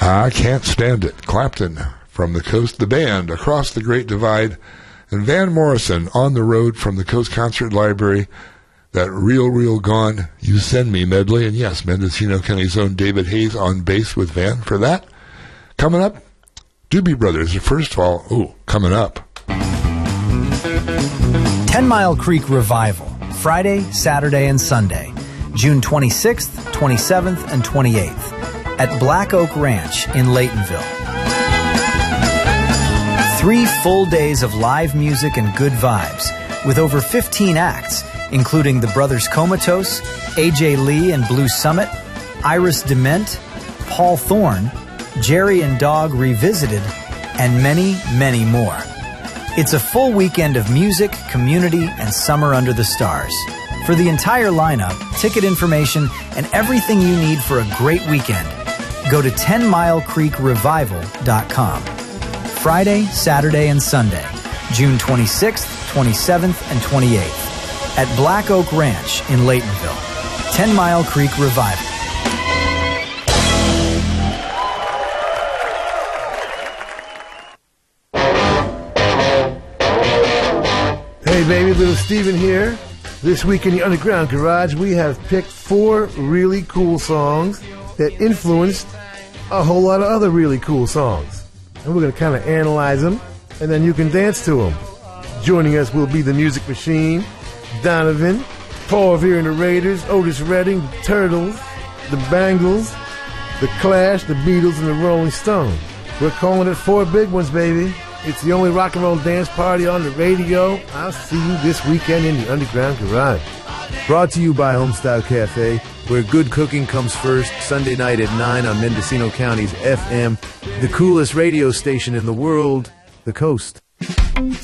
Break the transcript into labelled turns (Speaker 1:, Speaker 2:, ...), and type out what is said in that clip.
Speaker 1: I Can't Stand It. Clapton, From the Coast, the band, Across the Great Divide, and Van Morrison, On the Road from the Coast Concert Library, that Real, Real Gone, You Send Me medley, and yes, Mendocino County's own David Hayes on bass with Van for that. Coming up, Doobie Brothers. First of all, coming up.
Speaker 2: 10 Mile Creek Revival, Friday, Saturday, and Sunday, June 26th, 27th, and 28th, at Black Oak Ranch in Laytonville. 3 full days of live music and good vibes, with over 15 acts, including the Brothers Comatose, AJ Lee and Blue Summit, Iris Dement, Paul Thorne, Jerry and Dog Revisited, and many, many more. It's a full weekend of music, community, and summer under the stars. For the entire lineup, ticket information, and everything you need for a great weekend, go to 10milecreekrevival.com. Friday, Saturday, and Sunday, June 26th, 27th, and 28th, at Black Oak Ranch in Laytonville. 10 Mile Creek Revival.
Speaker 3: Hey baby, little Steven here. This week in the Underground Garage, we have picked 4 really cool songs that influenced a whole lot of other really cool songs. And we're going to kind of analyze them, and then you can dance to them. Joining us will be the Music Machine, Donovan, Paul Revere and the Raiders, Otis Redding, the Turtles, the Bangles, the Clash, the Beatles, and the Rolling Stones. We're calling it 4 big ones, baby. It's the only rock and roll dance party on the radio. I'll see you this weekend in the Underground Garage. Brought to you by Homestyle Cafe,
Speaker 4: where good cooking comes first, Sunday night at 9 on Mendocino County's FM, the coolest radio station in the world, The Coast.